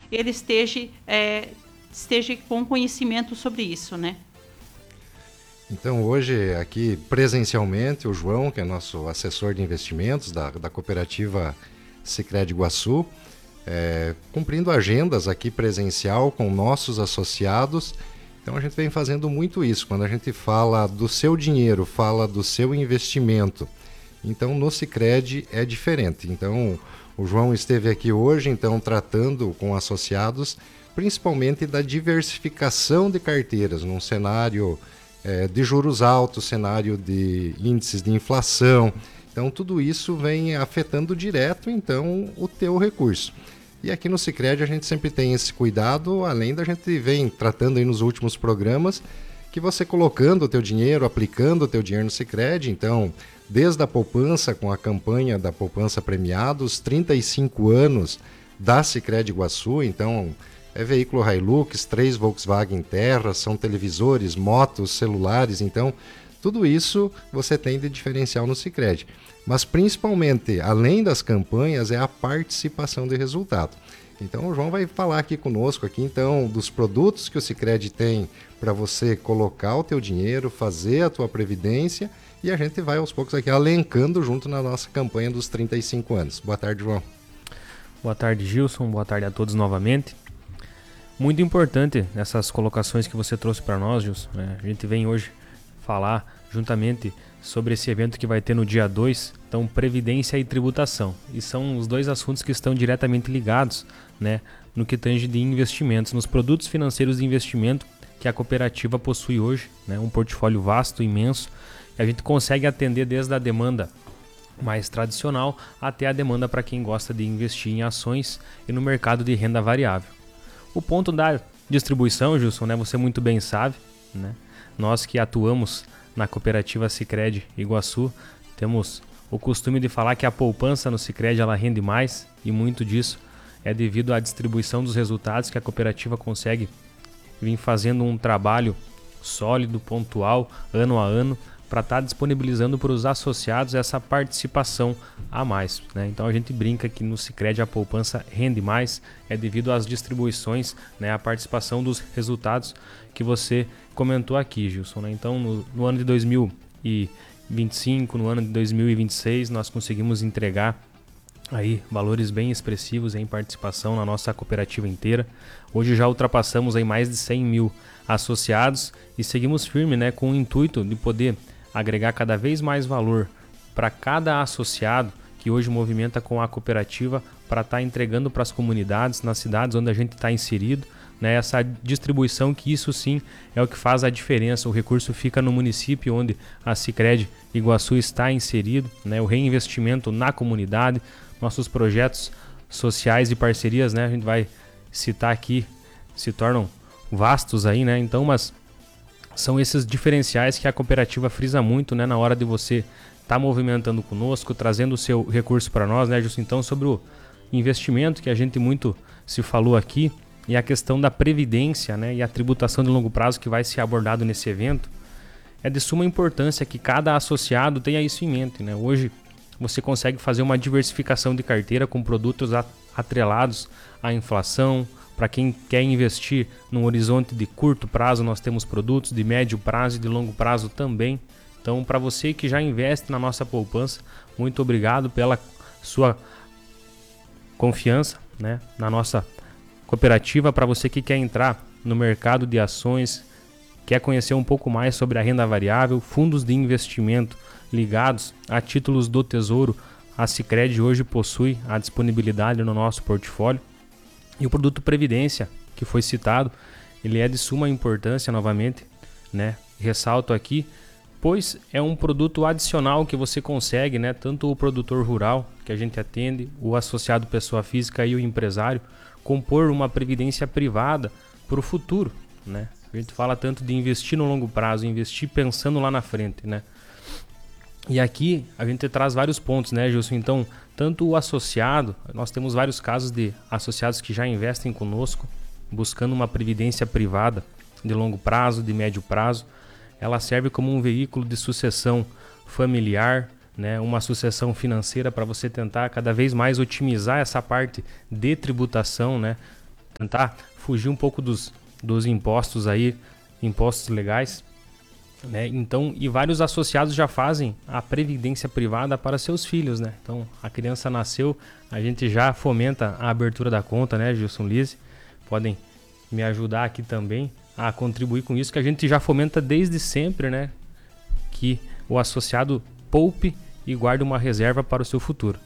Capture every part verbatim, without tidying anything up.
ele esteja, é, esteja com conhecimento sobre isso, né? Então hoje aqui presencialmente o João, que é nosso assessor de investimentos da, da cooperativa Sicredi Iguaçu, é, cumprindo agendas aqui presencial com nossos associados. Então a gente vem fazendo muito isso. Quando a gente fala do seu dinheiro, fala do seu investimento, então no Sicredi é diferente. Então o João esteve aqui hoje então tratando com associados principalmente da diversificação de carteiras num cenário É, de juros altos, cenário de índices de inflação. Então tudo isso vem afetando direto então o teu recurso. E aqui no Sicredi a gente sempre tem esse cuidado, além da gente vem tratando aí nos últimos programas, que você colocando o teu dinheiro, aplicando o teu dinheiro no Sicredi, então desde a poupança com a campanha da poupança premiados, trinta e cinco anos da Sicredi Iguaçu, então é veículo Hilux, três Volkswagen Terra, são televisores, motos, celulares, então tudo isso você tem de diferencial no Sicredi. Mas principalmente, além das campanhas, é a participação de resultado. Então o João vai falar aqui conosco aqui, então, dos produtos que o Sicredi tem para você colocar o teu dinheiro, fazer a tua previdência, e a gente vai aos poucos aqui alencando junto na nossa campanha dos trinta e cinco anos. Boa tarde, João. Boa tarde, Gilson. Boa tarde a todos novamente. Muito importante essas colocações que você trouxe para nós, Gilson, né? A gente vem hoje falar juntamente sobre esse evento que vai ter no dia dois, então Previdência e Tributação. E são os dois assuntos que estão diretamente ligados, né, no que tange de investimentos, nos produtos financeiros de investimento que a cooperativa possui hoje, né, um portfólio vasto, imenso, e a gente consegue atender desde a demanda mais tradicional até a demanda para quem gosta de investir em ações e no mercado de renda variável. O ponto da distribuição, Gilson, né, você muito bem sabe, né, nós que atuamos na cooperativa Sicredi Iguaçu, temos o costume de falar que a poupança no Sicredi ela rende mais, e muito disso é devido à distribuição dos resultados que a cooperativa consegue vir fazendo um trabalho sólido, pontual, ano a ano, para estar tá disponibilizando para os associados essa participação a mais, né? Então a gente brinca que no Sicredi a poupança rende mais, é devido às distribuições, né, a participação dos resultados que você comentou aqui, Gilson, né? Então no, no ano de dois mil e vinte e cinco, no ano de dois mil e vinte e seis, nós conseguimos entregar aí valores bem expressivos em participação na nossa cooperativa inteira. Hoje já ultrapassamos aí mais de cem mil associados e seguimos firme, né, com o intuito de poder agregar cada vez mais valor para cada associado que hoje movimenta com a cooperativa para estar tá entregando para as comunidades, nas cidades onde a gente está inserido, né, essa distribuição, que isso sim é o que faz a diferença. O recurso fica no município onde a Sicredi Iguaçu está inserido, né, o reinvestimento na comunidade, nossos projetos sociais e parcerias, né, a gente vai citar aqui, se tornam vastos aí, né, então, mas são esses diferenciais que a cooperativa frisa muito, né, na hora de você estar tá movimentando conosco, trazendo o seu recurso para nós, né, Justo? Então, sobre o investimento que a gente muito se falou aqui e a questão da previdência, né, e a tributação de longo prazo que vai ser abordado nesse evento, é de suma importância que cada associado tenha isso em mente, né? Hoje você consegue fazer uma diversificação de carteira com produtos atrelados à inflação. Para quem quer investir num horizonte de curto prazo, nós temos produtos de médio prazo e de longo prazo também. Então, para você que já investe na nossa poupança, muito obrigado pela sua confiança, né, na nossa cooperativa. Para você que quer entrar no mercado de ações, quer conhecer um pouco mais sobre a renda variável, fundos de investimento ligados a títulos do Tesouro, a Sicredi hoje possui a disponibilidade no nosso portfólio. E o produto Previdência, que foi citado, ele é de suma importância novamente, né? Ressalto aqui, pois é um produto adicional que você consegue, né? Tanto o produtor rural, que a gente atende, o associado pessoa física e o empresário, compor uma previdência privada para o futuro, né? A gente fala tanto de investir no longo prazo, investir pensando lá na frente, né? E aqui a gente traz vários pontos, né, Gilson? Então, tanto o associado, nós temos vários casos de associados que já investem conosco, buscando uma previdência privada de longo prazo, de médio prazo. Ela serve como um veículo de sucessão familiar, né, uma sucessão financeira para você tentar cada vez mais otimizar essa parte de tributação, né? tentar fugir um pouco dos, dos impostos aí, impostos legais, né? Então, e vários associados já fazem a previdência privada para seus filhos, né? Então, a criança nasceu, a gente já fomenta a abertura da conta, né, Gilson, Lise? Podem me ajudar aqui também a contribuir com isso, que a gente já fomenta desde sempre, né? Que o associado poupe e guarde uma reserva para o seu futuro.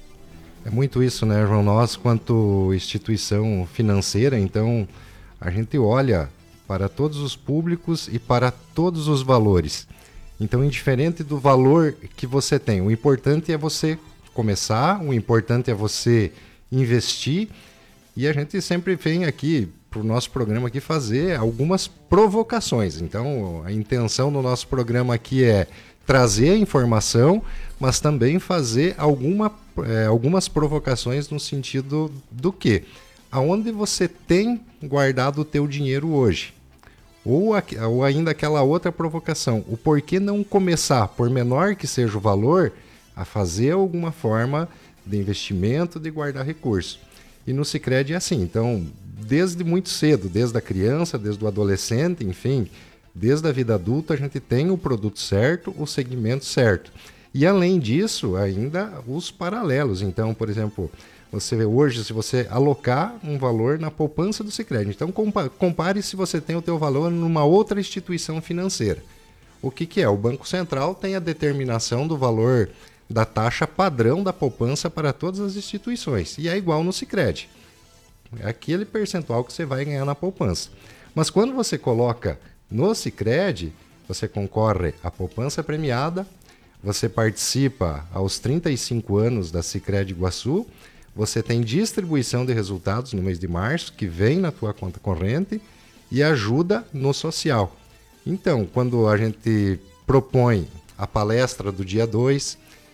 É muito isso, né, João? Nós, quanto instituição financeira, então, a gente olha para todos os públicos e para todos os valores. Então, indiferente do valor que você tem, o importante é você começar, o importante é você investir, e a gente sempre vem aqui para o nosso programa aqui fazer algumas provocações. Então, a intenção do nosso programa aqui é trazer a informação, mas também fazer alguma, é, algumas provocações no sentido do quê? Aonde você tem guardado o teu dinheiro hoje? Ou, a, ou ainda aquela outra provocação, o porquê não começar, por menor que seja o valor, a fazer alguma forma de investimento, de guardar recurso. E no Sicredi é assim, então, desde muito cedo, desde a criança, desde o adolescente, enfim, desde a vida adulta, a gente tem o produto certo, o segmento certo. E além disso, ainda os paralelos. Então, por exemplo, você vê hoje, se você alocar um valor na poupança do Sicredi, então compare se você tem o teu valor numa outra instituição financeira. O que, que é? O Banco Central tem a determinação do valor da taxa padrão da poupança para todas as instituições. E é igual no Sicredi. É aquele percentual que você vai ganhar na poupança. Mas quando você coloca no Sicredi, você concorre à poupança premiada, você participa aos trinta e cinco anos da Sicredi Iguaçu, você tem distribuição de resultados no mês de março, que vem na tua conta corrente, e ajuda no social. Então, quando a gente propõe a palestra do dia dois,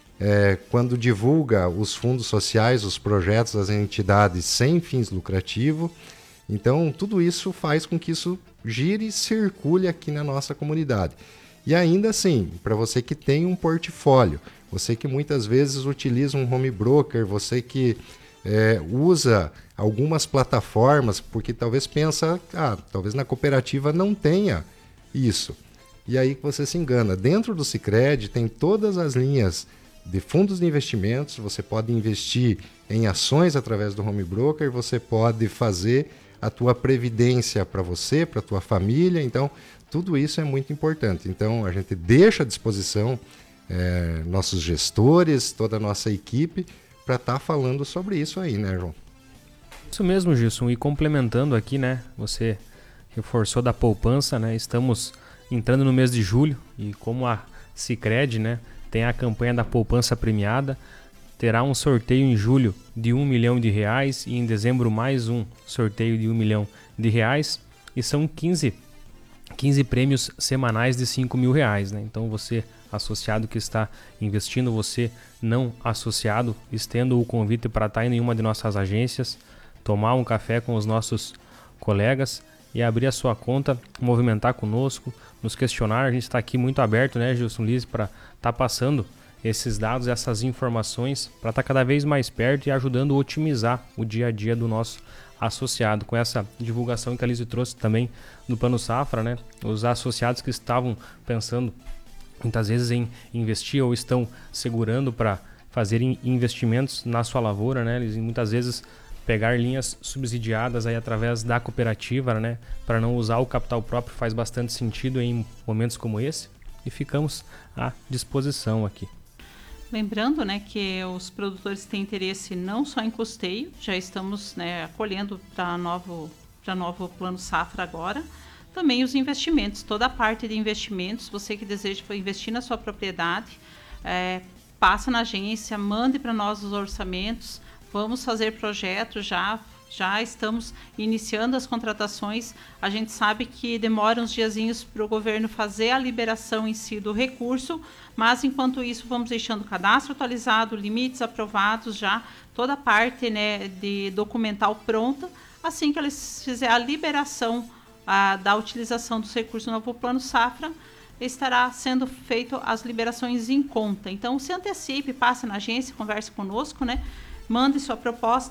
é, quando divulga os fundos sociais, os projetos das entidades sem fins lucrativos, então tudo isso faz com que isso gire e circule aqui na nossa comunidade. E ainda assim, para você que tem um portfólio, você que muitas vezes utiliza um home broker, você que é, usa algumas plataformas, porque talvez pensa, ah, talvez na cooperativa não tenha isso. E aí você se engana. Dentro do Sicredi tem todas as linhas de fundos de investimentos, você pode investir em ações através do home broker, você pode fazer a tua previdência para você, para a tua família, então tudo isso é muito importante. Então a gente deixa à disposição é, nossos gestores, toda a nossa equipe, para estar tá falando sobre isso aí, né, João? Isso mesmo, Gilson, e complementando aqui, né, você reforçou da poupança, né, estamos entrando no mês de julho e como a Sicredi, né, tem a campanha da poupança premiada, terá um sorteio em julho de um milhão de reais e em dezembro mais um sorteio de um milhão de reais e são quinze, quinze prêmios semanais de cinco mil reais, né? Então você, associado que está investindo, você não associado, estendo o convite para estar em uma de nossas agências, tomar um café com os nossos colegas e abrir a sua conta, movimentar conosco, nos questionar. A gente está aqui muito aberto, né, Gilson Lise, para estar tá passando esses dados, essas informações, para estar tá cada vez mais perto e ajudando a otimizar o dia a dia do nosso associado. Com essa divulgação que a Lise trouxe também do Plano Safra, né, os associados que estavam pensando muitas vezes em investir ou estão segurando para fazerem investimentos na sua lavoura, né, eles muitas vezes pegar linhas subsidiadas aí através da cooperativa, né, para não usar o capital próprio faz bastante sentido em momentos como esse e ficamos à disposição aqui. Lembrando, né, que os produtores têm interesse não só em custeio, já estamos, né, acolhendo para novo, para novo Plano Safra agora, também os investimentos, toda a parte de investimentos, você que deseja investir na sua propriedade, é, passa na agência, mande para nós os orçamentos, vamos fazer projetos já, já estamos iniciando as contratações. A gente sabe que demora uns diazinhos para o governo fazer a liberação em si do recurso, mas enquanto isso vamos deixando o cadastro atualizado, limites aprovados já, toda a parte, né, de documental pronta, assim que eles fizerem a liberação a, da utilização dos recursos do novo Plano Safra, estará sendo feito as liberações em conta. Então se antecipe, passe na agência, converse conosco, né? Mande sua proposta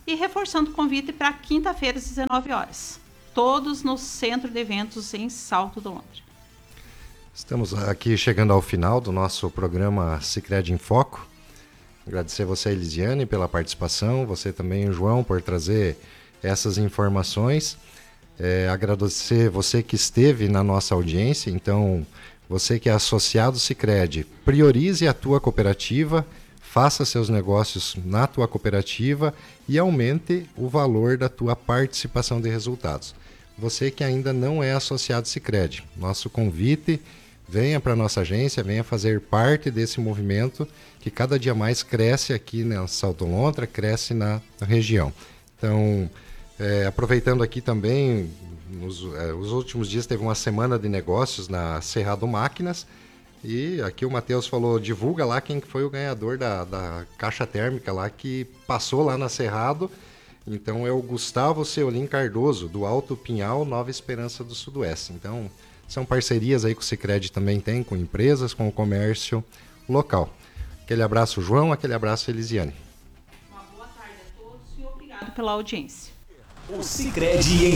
E reforçando o convite para quinta-feira, às dezenove horas. Todos no Centro de Eventos em Salto do Lontra. Estamos aqui chegando ao final do nosso programa Sicredi em Foco. Agradecer você, Elisiane, pela participação, você também, João, por trazer essas informações. É, agradecer você que esteve na nossa audiência. Então, você que é associado Sicredi, priorize a tua cooperativa, faça seus negócios na tua cooperativa e aumente o valor da tua participação de resultados. Você que ainda não é associado Sicredi, nosso convite, venha para a nossa agência, venha fazer parte desse movimento que cada dia mais cresce aqui na Salto Lontra, cresce na região. Então, é, aproveitando aqui também, nos é, os últimos dias teve uma semana de negócios na Cerrado Máquinas, e aqui o Matheus falou, divulga lá quem foi o ganhador da, da caixa térmica lá, que passou lá na Cerrado. Então é o Gustavo Seolim Cardoso, do Alto Pinhal, Nova Esperança do Sudoeste. Então, são parcerias aí que o Sicredi também tem com empresas, com o comércio local. Aquele abraço, João, aquele abraço, Elisiane. Uma boa tarde a todos e obrigado pela audiência. O Sicredi em